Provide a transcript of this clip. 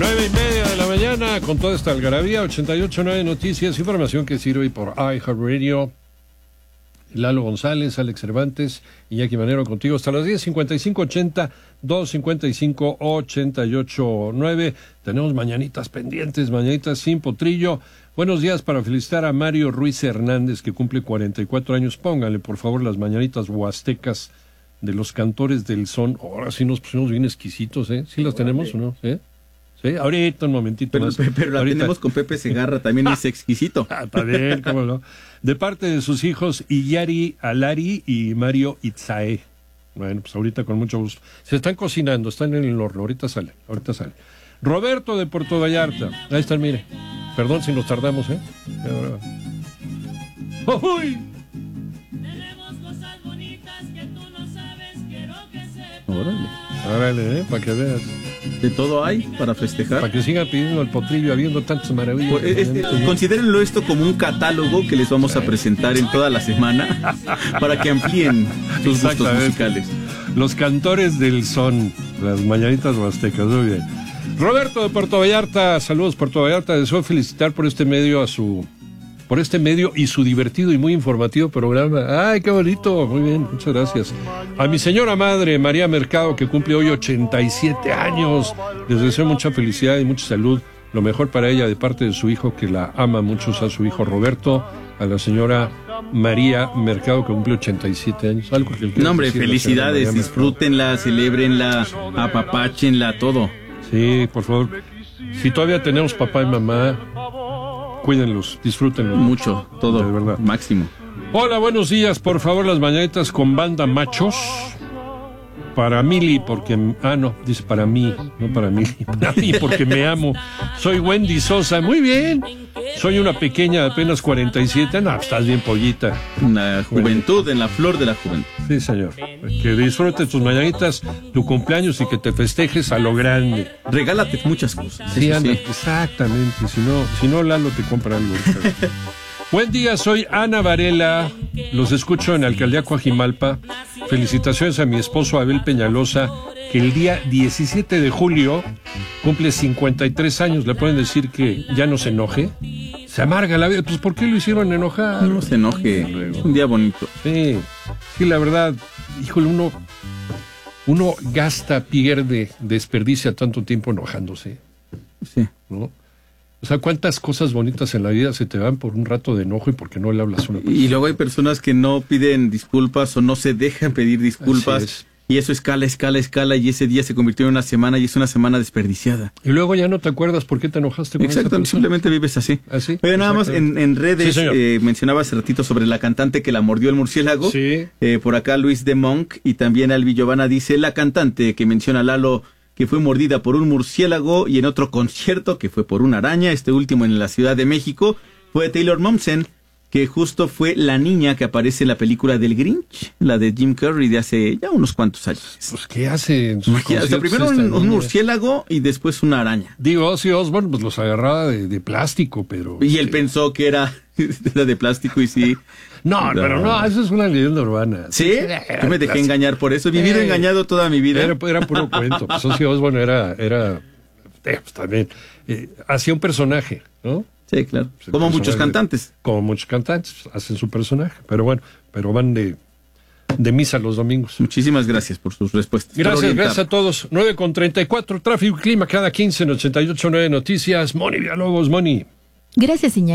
9:30 de la mañana, con toda esta algarabía, 88.9 Noticias, información que sirve por iHeartRadio. Lalo González, Alex Cervantes, Iñaki Manero contigo hasta las 10, 5580-255-88.9. Tenemos mañanitas pendientes, mañanitas sin potrillo. Buenos días para felicitar a Mario Ruiz Hernández, que cumple 44 años. Pónganle, por favor, las mañanitas huastecas de los Cantores del Son. Ahora sí nos pusimos bien exquisitos, ¿eh? ¿Sí las tenemos o no? ¿Sí? Sí, ahorita un momentito pero, más. Pero la ahorita tenemos con Pepe Segarra, también es exquisito. Está bien, cómo no. De parte de sus hijos Iyari Alari y Mario Itzae. Bueno, pues ahorita con mucho gusto. Se están cocinando, están en el horno, ahorita sale. Roberto de Puerto Vallarta. Ahí están, mire. Perdón si nos tardamos, ¿eh? ¡Uy! Órale, para que veas. De todo hay para festejar. Para que sigan pidiendo el potrillo, habiendo tantas maravillas. Considérenlo esto como un catálogo que les vamos a presentar en toda la semana para que amplíen sus gustos musicales. Los Cantores del Son, las mañanitas huastecas, muy bien. Roberto de Puerto Vallarta, saludos Puerto Vallarta, deseo felicitar por este medio y su divertido y muy informativo programa. ¡Ay, qué bonito! Muy bien, muchas gracias. A mi señora madre, María Mercado, que cumple hoy 87 años. Les deseo mucha felicidad y mucha salud. Lo mejor para ella de parte de su hijo, que la ama mucho, a su hijo Roberto. A la señora María Mercado, que cumple 87 años. Algo que no, hombre, felicidades, disfrútenla, celébrenla, apapáchenla, todo. Sí, por favor. Si todavía tenemos papá y mamá, cuídenlos, disfrútenlos. Mucho, todo, de verdad. Máximo. Hola, buenos días, por favor, las mañanitas con banda Machos. Para Mili, porque... no, dice para mí, no para Mili. Para mí, porque me amo. Soy Wendy Sosa, muy bien. Soy una pequeña de apenas 47. No, estás bien pollita. Una juventud, en la flor de la juventud. Sí, señor. Que disfrutes tus mañanitas, tu cumpleaños y que te festejes a lo grande. Regálate muchas cosas. Sí, anda, exactamente. Si no, Lalo te compra algo. Buen día, soy Ana Varela. Los escucho en Alcaldía Coajimalpa. Felicitaciones a mi esposo Abel Peñalosa, que el día 17 de julio cumple 53 años. Le pueden decir que ya no se enoje. Se amarga la vida. Pues, ¿por qué lo hicieron enojar? No se enoje. Es un día bonito. Sí, la verdad, híjole, uno gasta, pierde, desperdicia tanto tiempo enojándose. Sí. ¿No? O sea, ¿cuántas cosas bonitas en la vida se te van por un rato de enojo y porque no le hablas a una persona? Y luego hay personas que no piden disculpas o no se dejan pedir disculpas. Y eso escala, y ese día se convirtió en una semana y es una semana desperdiciada. Y luego ya no te acuerdas por qué te enojaste con Exacto, simplemente vives así. ¿Así? Pero nada más en redes, mencionaba hace ratito sobre la cantante que la mordió el murciélago. Sí. Por acá Luis de Monk y también Albi Giovanna dice, la cantante que menciona Lalo, que fue mordida por un murciélago, y en otro concierto que fue por una araña, este último en la Ciudad de México, fue Taylor Momsen, que justo fue la niña que aparece en la película del Grinch, la de Jim Carrey de hace ya unos cuantos años. Pues, ¿qué hace en sus conciertos? Primero un murciélago y después una araña. Digo, Ozzy Osbourne pues los agarraba de plástico, pero... Y él pensó que era de plástico y sí... No, pero no, eso es una leyenda urbana. ¿Sí? Yo me dejé engañar por eso. He vivido engañado toda mi vida. Era puro cuento. Pues Ozzy Osbourne era pues también, hacía un personaje, ¿no? Sí, claro. Como muchos cantantes. Como muchos cantantes, hacen su personaje. Pero bueno, van de misa los domingos. Muchísimas gracias por sus respuestas. Gracias a todos. 9:34, tráfico y clima cada 15 en 88.9 Noticias. Moni Villalobos, Moni. Gracias, Iñaki.